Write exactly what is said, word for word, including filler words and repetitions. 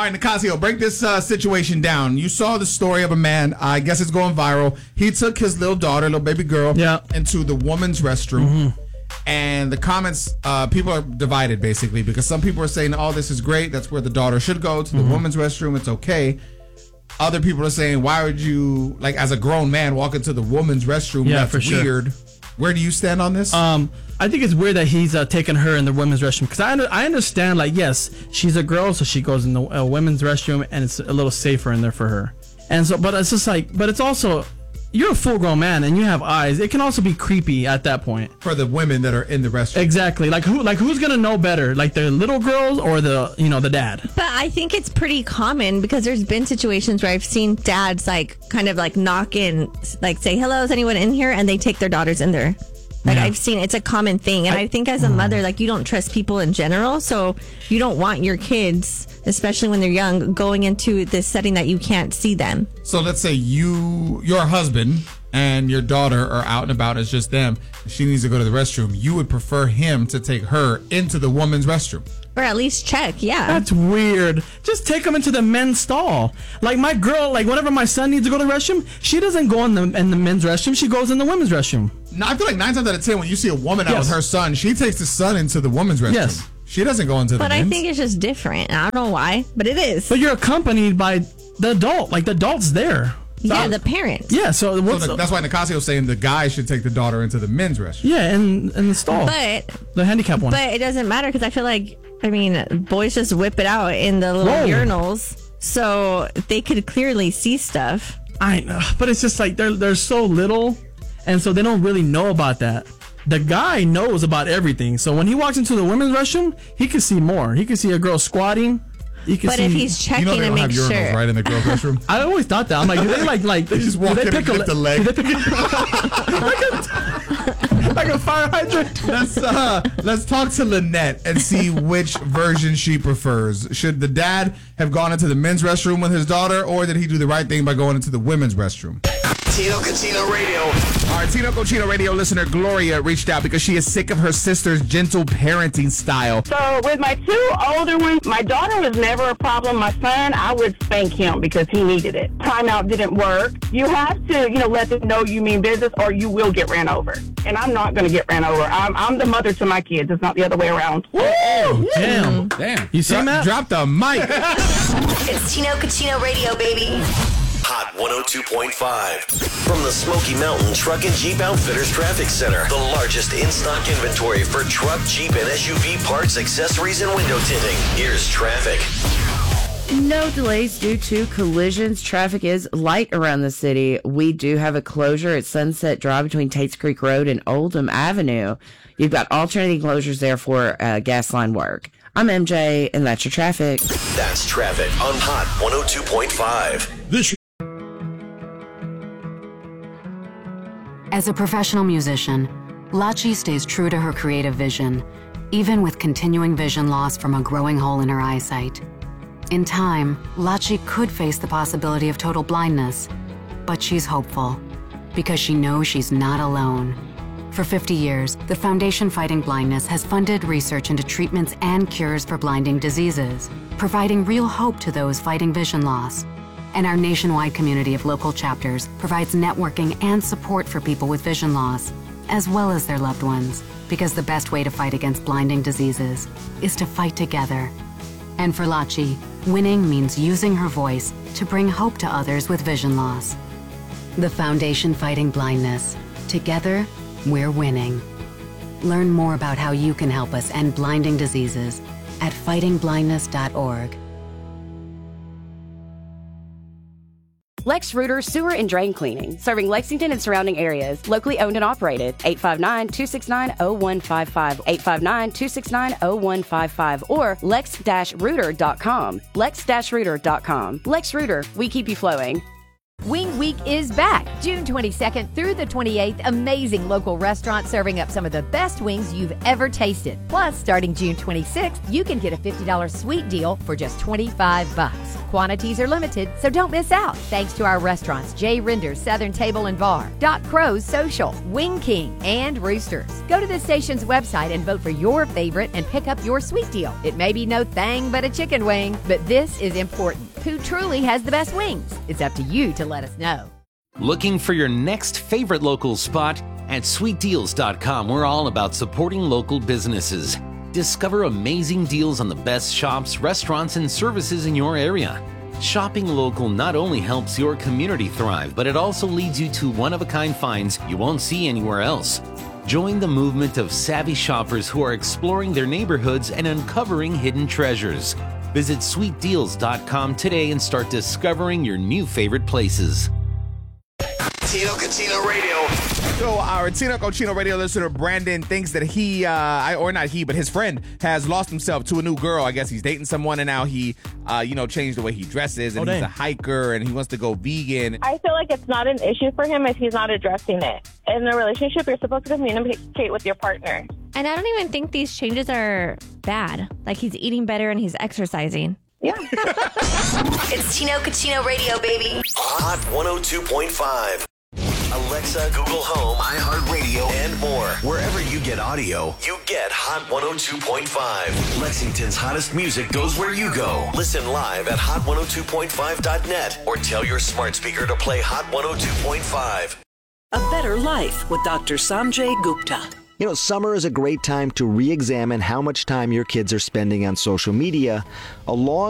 right, Nicasio, break this uh, situation down. You saw the story of a man. I guess it's going viral. He took his little daughter, little baby girl, yeah. into the woman's restroom. Mm-hmm. And the comments, uh, people are divided, basically, because some people are saying, oh, this is great. That's where the daughter should go, to the mm-hmm. woman's restroom. It's okay. Other people are saying, why would you, like, as a grown man, walk into the woman's restroom? Yeah, That's for sure. weird. Where do you stand on this? Um, I think it's weird that he's uh, taking her in the women's restroom, because I under, I understand, like, yes, she's a girl, so she goes in the uh, women's restroom, and it's a little safer in there for her. And so, but it's just like, but it's also, you're a full grown man and you have eyes. It can also be creepy at that point for the women that are in the restroom. Exactly. Like who, like who's gonna know better, like the little girls or the, you know, the dad? But I think it's pretty common because there's been situations where I've seen dads like kind of like knock in, like say, hello, is anyone in here? And they take their daughters in there. Like, yeah. I've seen it's a common thing. And I, I think as a mother, like, you don't trust people in general. So you don't want your kids, especially when they're young, going into this setting that you can't see them. So let's say you, your husband and your daughter are out and about. It's just them. She needs to go to the restroom. You would prefer him to take her into the woman's restroom. Or at least check, yeah. That's weird. Just take them into the men's stall. Like my girl, like whenever my son needs to go to the restroom, she doesn't go in the in the men's restroom. She goes in the women's restroom. No, I feel like nine times out of ten, when you see a woman out yes. with her son, she takes the son into the woman's restroom. Yes. She doesn't go into but the men's. But I think it's just different. I don't know why, but it is. But you're accompanied by the adult. Like the adult's there. So, yeah, the parents. Yeah, so, what's so the, that's why Nicasio is saying the guy should take the daughter into the men's restroom. Yeah, in, in the stall. But the handicap one. But it doesn't matter because I feel like, I mean, boys just whip it out in the little Whoa. urinals, so they could clearly see stuff. I know, but it's just like they're they're so little, and so they don't really know about that. The guy knows about everything, so when he walks into the women's restroom, he can see more. He can see a girl squatting. You can but see, if he's checking you know they to don't make have urinals, sure, right in the girls' restroom. I always thought that. I'm like, do they like like they just walk do they in pick and a lift the leg? Do they pick a, like, a, like a fire hydrant? Let's uh, let's talk to Lynette and see which version she prefers. Should the dad have gone into the men's restroom with his daughter, or did he do the right thing by going into the women's restroom? Tino Cochino Radio. All right, Tino Cochino Radio listener Gloria reached out because she is sick of her sister's gentle parenting style. So with my two older ones, my daughter was never a problem. My son, I would spank him because he needed it. Timeout didn't work. You have to, you know, let them know you mean business or you will get ran over. And I'm not going to get ran over. I'm, I'm the mother to my kids. It's not the other way around. Woo! Damn. Damn. You see Dro- that? Drop the mic. It's Tino Cochino Radio, baby. Hot one oh two point five. From the Smoky Mountain Truck and Jeep Outfitters Traffic Center. The largest in-stock inventory for truck, Jeep, and S U V parts, accessories, and window tinting. Here's traffic. No delays due to collisions. Traffic is light around the city. We do have a closure at Sunset Drive between Tates Creek Road and Oldham Avenue. You've got alternating closures there for uh, gas line work. I'm M J, and that's your traffic. That's traffic on Hot one oh two point five. This As a professional musician, Lachi stays true to her creative vision, even with continuing vision loss from a growing hole in her eyesight. In time, Lachi could face the possibility of total blindness, but she's hopeful because she knows she's not alone. For fifty years, the Foundation Fighting Blindness has funded research into treatments and cures for blinding diseases, providing real hope to those fighting vision loss. And our nationwide community of local chapters provides networking and support for people with vision loss, as well as their loved ones, because the best way to fight against blinding diseases is to fight together. And for Lachi, winning means using her voice to bring hope to others with vision loss. The Foundation Fighting Blindness. Together, we're winning. Learn more about how you can help us end blinding diseases at fighting blindness dot org. Lex Reuter Sewer and Drain Cleaning, serving Lexington and surrounding areas. Locally owned and operated. eight five nine, two six nine, zero one five five. eight five nine, two six nine, zero one five five. Or lex dash reuter dot com. lex dash reuter dot com. Lex Reuter, we keep you flowing. Wing Week is back, June twenty-second through the twenty-eighth. Amazing local restaurants serving up some of the best wings you've ever tasted. Plus, starting June twenty-sixth, you can get a fifty dollars sweet deal for just twenty-five bucks. Quantities are limited, so don't miss out. Thanks to our restaurants, Jay Rinder's Southern Table and Bar, Doc Crow's Social, Wing King, and Roosters. Go to the station's website and vote for your favorite and pick up your sweet deal. It may be no thing but a chicken wing, but this is important. Who truly has the best wings? It's up to you to let us know. Looking for your next favorite local spot? At sweet deals dot com, we're all about supporting local businesses. Discover amazing deals on the best shops, restaurants, and services in your area. Shopping local not only helps your community thrive, but it also leads you to one-of-a-kind finds you won't see anywhere else. Join the movement of savvy shoppers who are exploring their neighborhoods and uncovering hidden treasures. Visit sweet deals dot com today and start discovering your new favorite places. Tino Cochino Radio. So our Tino Cochino Radio listener Brandon thinks that he, uh, I, or not he, but his friend has lost himself to a new girl. I guess he's dating someone, and now he, uh, you know, changed the way he dresses, and Oh, he's dang. a hiker, and he wants to go vegan. I feel like it's not an issue for him if he's not addressing it. In a relationship, you're supposed to communicate with your partner. And I don't even think these changes are bad. Like he's eating better and he's exercising. Yeah. It's Tino Cochino Radio, baby. Hot one oh two point five. Alexa, Google Home, iHeartRadio, and more. Wherever you get audio, you get Hot one oh two point five. Lexington's hottest music goes where you go. Listen live at hot one oh two point five dot net or tell your smart speaker to play Hot one oh two point five. A Better Life with Doctor Sanjay Gupta. You know, summer is a great time to re-examine how much time your kids are spending on social media, along